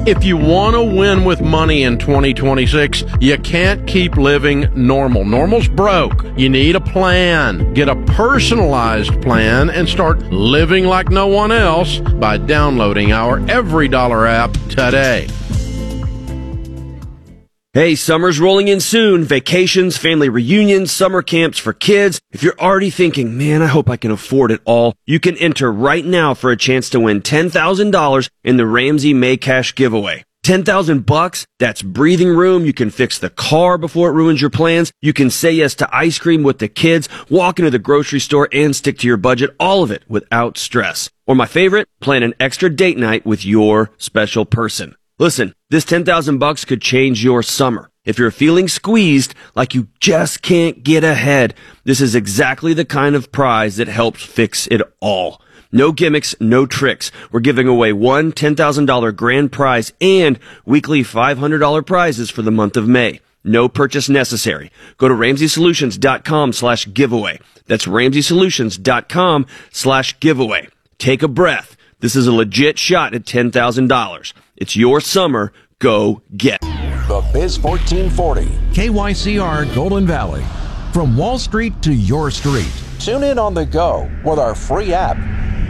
If you want to win with money in 2026, you can't keep living normal. Normal's broke. You need a plan. Get a personalized plan and start living like no one else by downloading our Every Dollar app today. Hey, summer's rolling in soon. Vacations, family reunions, summer camps for kids. If you're already thinking, man, I hope I can afford it all, you can enter right now for a chance to win $10,000 in the Ramsey May Cash giveaway. $10,000, that's breathing room. You can fix the car before it ruins your plans. You can say yes to ice cream with the kids, walk into the grocery store and stick to your budget. All of it without stress. Or my favorite, plan an extra date night with your special person. Listen, this $10,000 could change your summer. If you're feeling squeezed, like you just can't get ahead, this is exactly the kind of prize that helps fix it all. No gimmicks, no tricks. We're giving away one $10,000 grand prize and weekly $500 prizes for the month of May. No purchase necessary. Go to RamseySolutions.com/giveaway. That's RamseySolutions.com/giveaway. Take a breath. This is a legit shot at $10,000. It's your summer. Go get it. The Biz 1440. KYCR Golden Valley. From Wall Street to your street. Tune in on the go with our free app.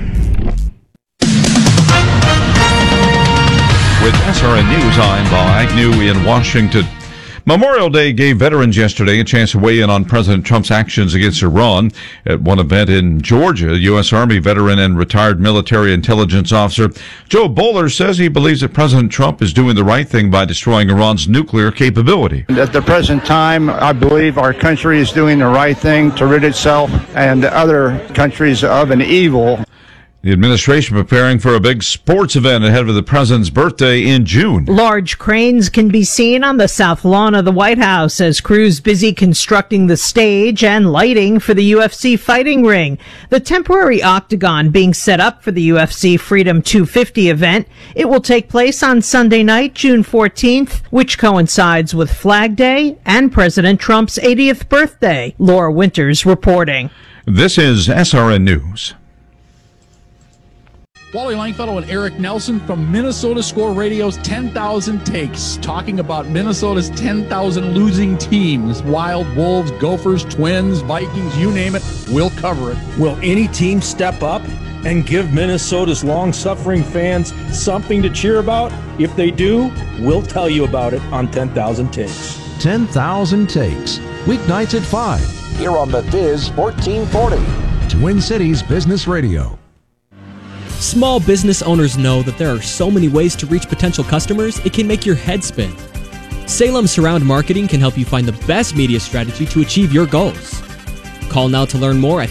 With SRN News, I'm Bob Agnew in Washington. Memorial Day gave veterans yesterday a chance to weigh in on President Trump's actions against Iran. At one event in Georgia, U.S. Army veteran and retired military intelligence officer Joe Bowler says he believes that President Trump is doing the right thing by destroying Iran's nuclear capability. At the present time, I believe our country is doing the right thing to rid itself and other countries of an evil. The administration preparing for a big sports event ahead of the president's birthday in June. Large cranes can be seen on the south lawn of the White House as crews busy constructing the stage and lighting for the UFC fighting ring. The temporary octagon being set up for the UFC Freedom 250 event. It will take place on Sunday night, June 14th, which coincides with Flag Day and President Trump's 80th birthday. Laura Winters reporting. This is SRN News. Wally Langfellow and Eric Nelson from Minnesota Score Radio's 10,000 Takes, talking about Minnesota's 10,000 losing teams. Wild, Wolves, Gophers, Twins, Vikings, you name it, we'll cover it. Will any team step up and give Minnesota's long-suffering fans something to cheer about? If they do, we'll tell you about it on 10,000 Takes. 10,000 Takes. Weeknights at 5. Here on the Biz 1440. Twin Cities Business Radio. Small business owners know that there are so many ways to reach potential customers, it can make your head spin. Salem Surround Marketing can help you find the best media strategy to achieve your goals. Call now to learn more at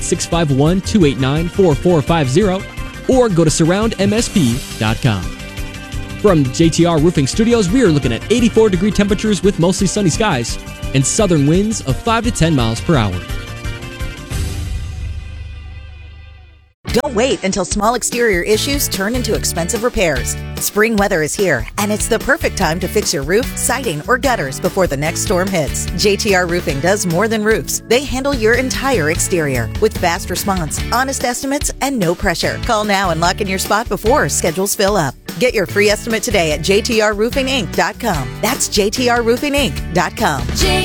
651-289-4450 or go to surroundmsp.com. From the JTR Roofing Studios, we are looking at 84-degree temperatures with mostly sunny skies and southern winds of 5 to 10 miles per hour. Don't wait until small exterior issues turn into expensive repairs. Spring weather is here, and it's the perfect time to fix your roof, siding, or gutters before the next storm hits. JTR Roofing does more than roofs. They handle your entire exterior with fast response, honest estimates, and no pressure. Call now and lock in your spot before schedules fill up. Get your free estimate today at jtrroofinginc.com. That's jtrroofinginc.com.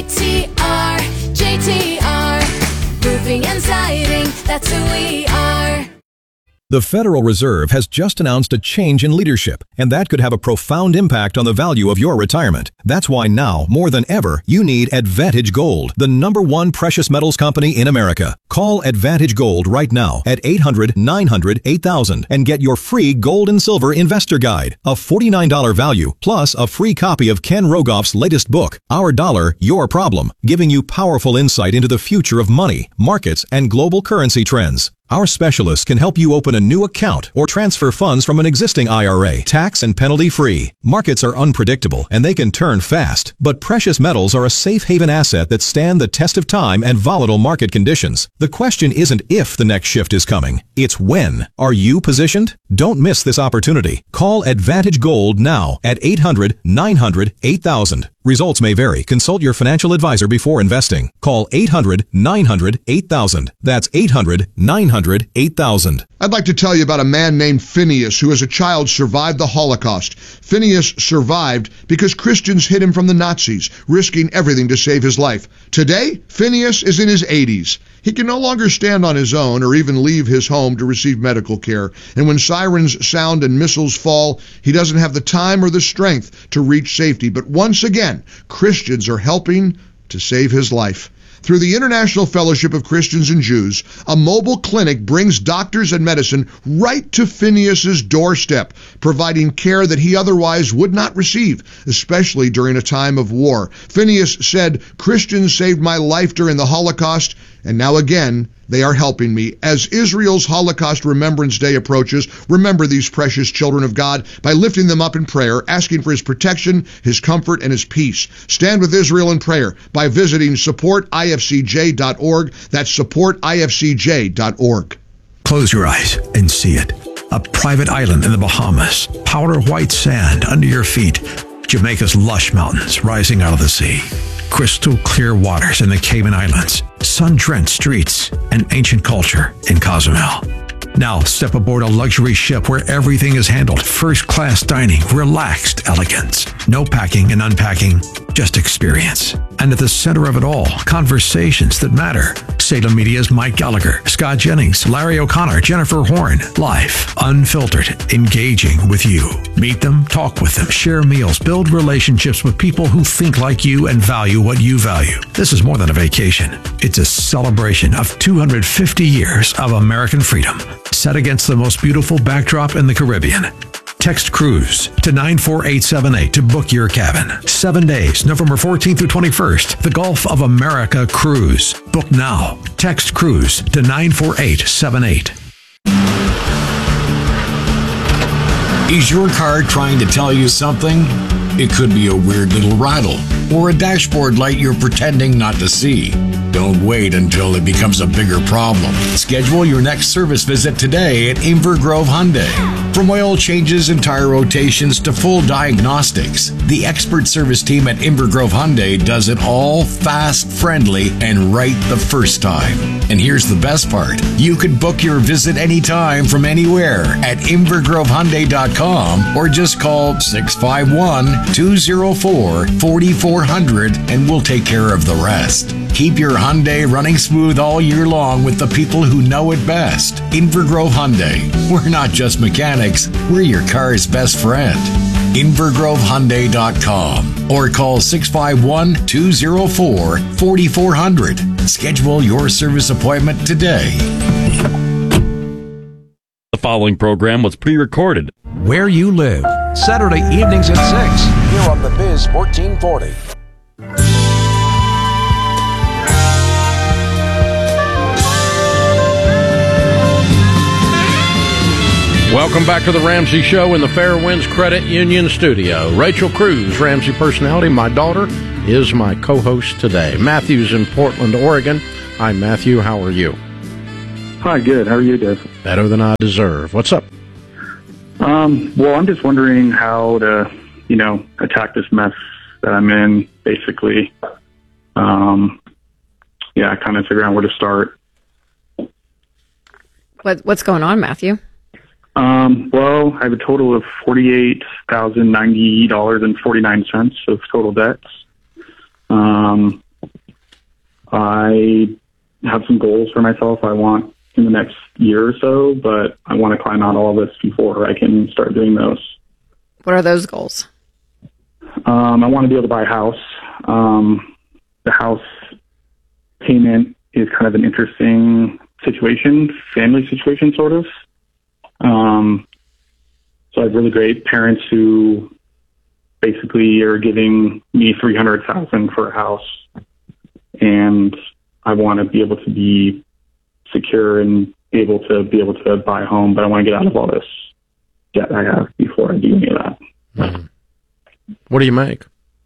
JTR, Roofing and Siding, that's who we are. The Federal Reserve has just announced a change in leadership, and that could have a profound impact on the value of your retirement. That's why now, more than ever, you need Advantage Gold, the #1 precious metals company in America. Call Advantage Gold right now at 800-900-8000 and get your free gold and silver investor guide, a $49 value, plus a free copy of Ken Rogoff's latest book, Our Dollar, Your Problem, giving you powerful insight into the future of money, markets, and global currency trends. Our specialists can help you open a new account or transfer funds from an existing IRA, tax and penalty free. Markets are unpredictable and they can turn fast, but precious metals are a safe haven asset that stand the test of time and volatile market conditions. The question isn't if the next shift is coming, it's when. Are you positioned? Don't miss this opportunity. Call Advantage Gold now at 800-900-8000. Results may vary. Consult your financial advisor before investing. Call 800-900-8000. That's 800-900-8000. I'd like to tell you about a man named Phineas who as a child survived the Holocaust. Phineas survived because Christians hid him from the Nazis, risking everything to save his life. Today, Phineas is in his 80s. He can no longer stand on his own or even leave his home to receive medical care. And when sirens sound and missiles fall, he doesn't have the time or the strength to reach safety. But once again, Christians are helping to save his life. Through the International Fellowship of Christians and Jews, a mobile clinic brings doctors and medicine right to Phineas's doorstep, providing care that he otherwise would not receive, especially during a time of war. Phineas said, "Christians saved my life during the Holocaust, and now again, they are helping me." As Israel's Holocaust Remembrance Day approaches, remember these precious children of God by lifting them up in prayer, asking for his protection, his comfort, and his peace. Stand with Israel in prayer by visiting supportifcj.org. That's supportifcj.org. Close your eyes and see it. A private island in the Bahamas, powder white sand under your feet, Jamaica's lush mountains rising out of the sea, crystal clear waters in the Cayman Islands, sun-drenched streets, and ancient culture in Cozumel. Now step aboard a luxury ship where everything is handled first-class dining, relaxed elegance. No packing and unpacking, just experience. And at the center of it all, conversations that matter. Salem Media's Mike Gallagher, Scott Jennings, Larry O'Connor, Jennifer Horn. Live, unfiltered, engaging with you. Meet them, talk with them, share meals, build relationships with people who think like you and value what you value. This is more than a vacation. It's a celebration of 250 years of American freedom, set against the most beautiful backdrop in the Caribbean. Text Cruise to 94878 to book your cabin. 7 days, November 14th through 21st. The Gulf of America Cruise. Book now. Text Cruise to 94878. Is your car trying to tell you something? It could be a weird little rattle or a dashboard light you're pretending not to see. Don't wait until it becomes a bigger problem. Schedule your next service visit today at Inver Grove Hyundai. From oil changes and tire rotations to full diagnostics, the expert service team at Inver Grove Hyundai does it all fast, friendly, and right the first time. And here's the best part. You can book your visit anytime from anywhere at invergrovehyundai.com or just call 651-204-4400 and we'll take care of the rest. Keep your Hyundai running smooth all year long with the people who know it best. Inver Grove Hyundai. We're not just mechanics, we're your car's best friend. invergrovehyundai.com or call 651-204-4400. Schedule your service appointment today. The following program was pre-recorded. Where you live, Saturday evenings at 6. Here on The Biz 1440. Welcome back to the Ramsey Show in the Fairwinds Credit Union studio. Rachel Cruz, Ramsey personality, my daughter, is my co-host today. Matthew's in Portland, Oregon. Hi, Matthew. How are you? Hi, good. How are you, Dave? Better than I deserve. What's up? Well, I'm just wondering how to, attack this mess that I'm in, basically. Kind of figure out where to start. What's going on, Matthew? Well, I have a total of $48,090.49 of total debts. I have some goals for myself I want in the next year or so, but I want to climb out all this before I can start doing those. What are those goals? I want to be able to buy a house. The house payment is kind of an interesting situation, family situation, sort of. So I have really great parents who basically are giving me $300,000 for a house, and I want to be able to be secure and able to buy a home, but I want to get out of all this debt I have before I do any of that. Mm-hmm. What do you make?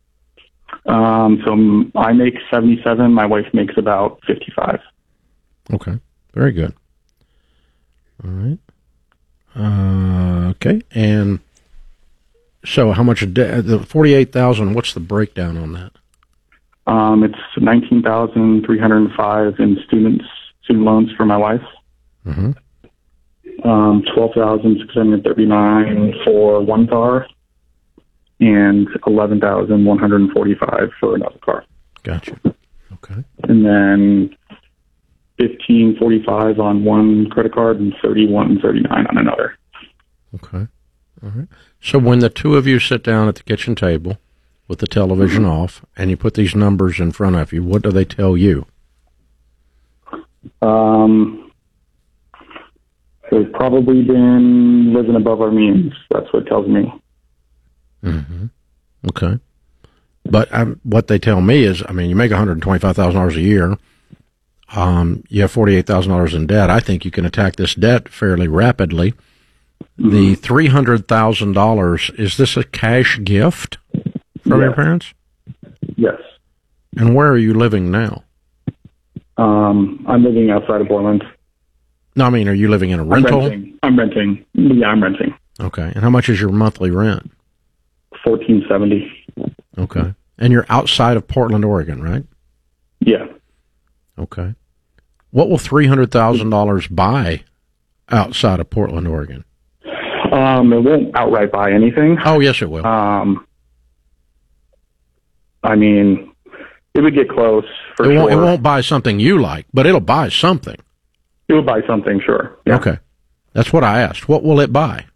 So I make 77. My wife makes about 55. Okay. Very good. All right. Okay. And So how much the 48,000? What's the breakdown on that? It's 19,305 in student loans for my wife. Mm-hmm. 12,639 for one car, and 11,145 for another car. Gotcha. Okay. And then 1545 on one credit card and 3139 on another. Okay. All right. So when the two of you sit down at the kitchen table with the television off and you put these numbers in front of you, what do they tell you? We've probably been living above our means. That's what it tells me. Mm-hmm. Okay. But what they tell me is, I mean, you make $125,000 a year. You have $48,000 in debt. I think you can attack this debt fairly rapidly. Mm-hmm. The $300,000, is this a cash gift from your parents? Yes. And where are you living now? I'm living outside of Portland. No, I mean, are you living in a rental? I'm renting. Yeah, I'm renting. Okay. And how much is your monthly rent? $1,470. Okay. And you're outside of Portland, Oregon, right? Yeah. Okay. What will $300,000 buy outside of Portland, Oregon? It won't outright buy anything. Oh, yes, it will. I mean, it would get close for sure. It won't buy something you like, but it'll buy something. It will buy something, sure. Yeah. Okay. That's what I asked. What will it buy?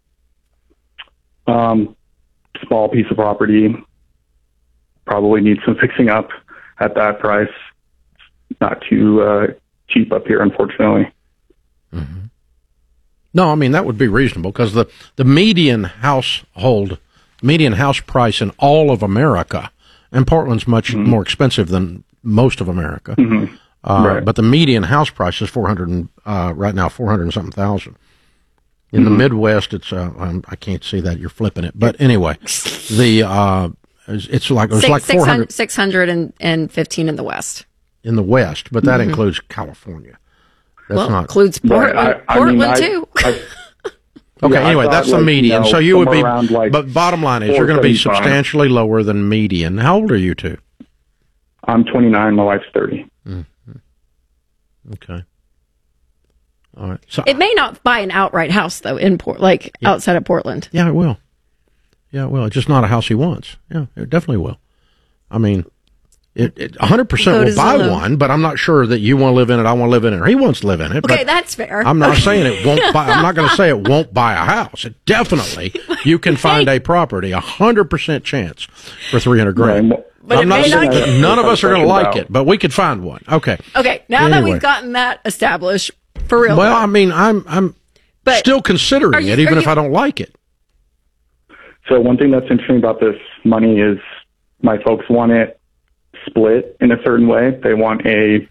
Small piece of property. Probably needs some fixing up at that price. Not too cheap up here, unfortunately. Mm-hmm. No, I mean, that would be reasonable because the median house price in all of America, and Portland's much more expensive than most of America. Mm-hmm. Right. But the median house price is right now 400 and something thousand. In the Midwest, it's I can't see that you're flipping it, but anyway, it's like 400, 615 in the West. In the West, but that includes California. That's not includes Portland, Portland too. Okay, anyway, that's the median. So you would be, but bottom line is you're going to be substantially lower than median. How old are you two? I'm 29. My wife's 30. Okay. All right. So it may not buy an outright house though outside of Portland. Yeah, it will. Yeah, it will. It's just not a house he wants. Yeah, it definitely will. I mean, it 100% will buy one, but I'm not sure that you want to live in it. I want to live in it. Or he wants to live in it. Okay, that's fair. I'm not saying it won't buy. I'm not going to say it won't buy a house. It definitely, you can find a property, 100% chance for $300,000. Right. But I'm not saying none of us are going to like it, but we could find one. Okay. Okay. Now that we've gotten that established, for real. Well, I mean, I'm still considering it, even if I don't like it. So one thing that's interesting about this money is my folks want it split in a certain way. They want a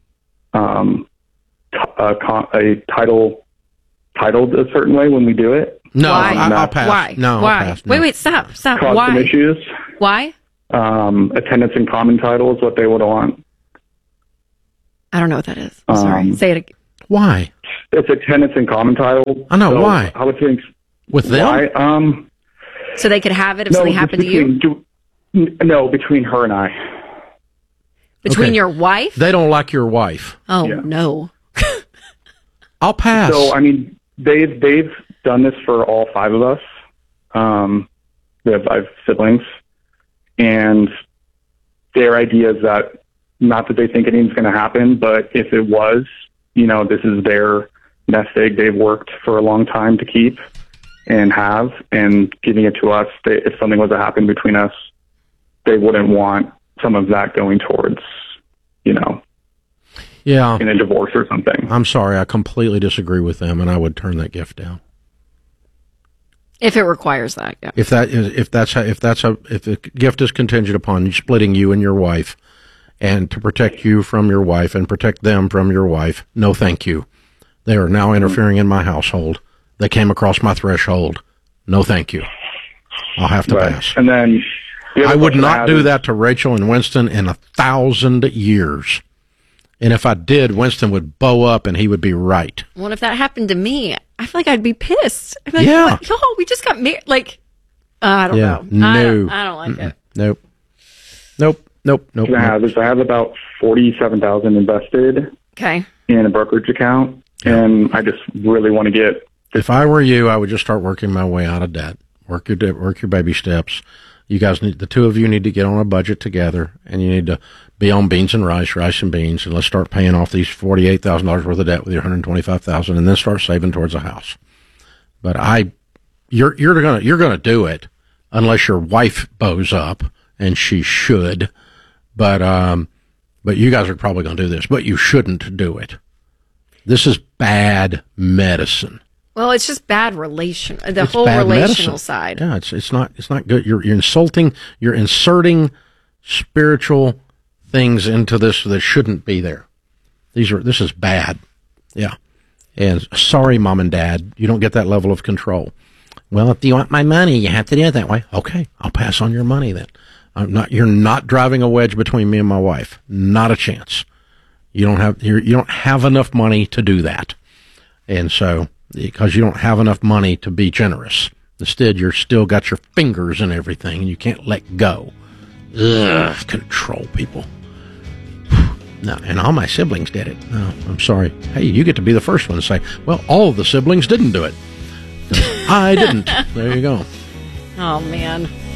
title titled a certain way when we do it. No, Why? I'll pass. Why? No, Why? I'll pass. No. Wait, stop. Custom Why? issues. Why? Attendance in common title is what they would want. I don't know what that is. I'm sorry. Say it again. Why? It's attendance in common title. I know, why? I would think with them. Why? So they could have it if something happened to you? No, between her and I. Between your wife? They don't like your wife. Oh, no. I'll pass. So, I mean, they've done this for all five of us. We have 5 siblings. And their idea is that, not that they think anything's going to happen, but if it was, this is their nest egg they've worked for a long time to keep and have, and giving it to us, if something was to happen between us, they wouldn't want some of that going towards, in a divorce or something. I'm sorry, I completely disagree with them, and I would turn that gift down. If it requires that, yeah. If the gift is contingent upon splitting you and your wife, and to protect you from your wife and protect them from your wife, no, thank you. They are now interfering in my household. They came across my threshold. No, thank you. I'll have to pass. And then I would not do that to Rachel and Winston in 1,000 years. And if I did, Winston would bow up and he would be right. Well, if that happened to me, I feel like I'd be pissed. I'd be like, Yeah. what? Yo, we just got married. Like, I don't know. No. I don't like it. Nope. I have about $47,000 invested Okay. in a brokerage account, and I just really want to get. If I were you, I would just start working my way out of debt. Work your baby steps. You guys the two of you need to get on a budget together, and you need to be on beans and rice and beans, and let's start paying off these $48,000 worth of debt with your $125,000, and then start saving towards a house. But you're gonna do it unless your wife bows up, and she should. But you guys are probably gonna do this, but you shouldn't do it. This is bad medicine. Well, it's just bad relation. The It's whole bad relational medicine. side. Yeah, it's not good. You're inserting spiritual things into this that shouldn't be there. This is bad. Yeah. And sorry, Mom and Dad, you don't get that level of control. Well, if you want my money, you have to do it that way. Okay, I'll pass on your money then. You're not driving a wedge between me and my wife. Not a chance. You don't have enough money to do that. And so, because you don't have enough money to be generous. Instead, you're still got your fingers in everything, and you can't let go. Ugh, control people. No, and all my siblings did it. No, I'm sorry. Hey, you get to be the first one to say, well, all of the siblings didn't do it. I didn't. There you go. Oh, man.